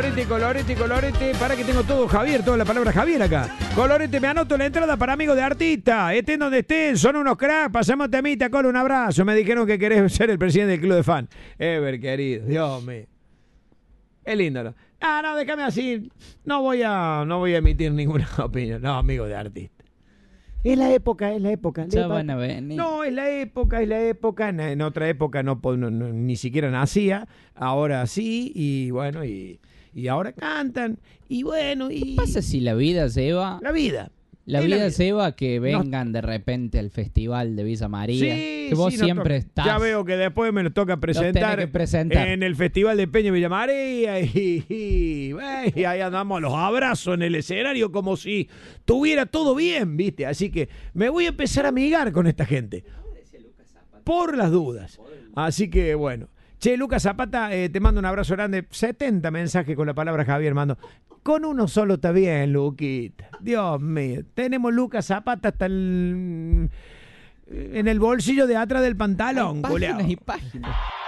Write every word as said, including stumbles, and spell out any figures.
colorete, colorete, colorete. Para que tengo todo Javier, toda la palabra Javier acá. Colorete, me anoto la entrada para amigos de artista. Estén donde estén, son unos cracks. Pasamos temita, Colo, un abrazo. Me dijeron que querés ser el presidente del club de fan. Ever, querido, Dios mío. Es lindo, ¿no? Ah, no, déjame así. No voy a, no voy a emitir ninguna opinión. No, amigo de artista. Es la época, es la época. Ya van a venir. No, es la época, es la época. En, en otra época no, no, no ni siquiera nacía. Ahora sí, y bueno, y, y ahora cantan. Y bueno, y... ¿Qué pasa si la vida lleva... La vida. La vida, la vida lleva a que vengan no. de repente al festival de Villa María. Sí, que vos sí, siempre to- estás. Ya veo que después me lo toca presentar, que presentar. en el festival de Peña Villa María. Y, y, y ahí andamos los abrazos en el escenario como si tuviera todo bien, ¿viste? Así que me voy a empezar a amigar con esta gente. Por las dudas. Así que bueno. Che, Lucas Zapata, eh, te mando un abrazo grande. setenta mensajes con la palabra Javier, mando. Con uno solo está bien, Luquita. Dios mío. Tenemos Lucas Zapata hasta el, en el bolsillo de atrás del pantalón. Páginas y páginas.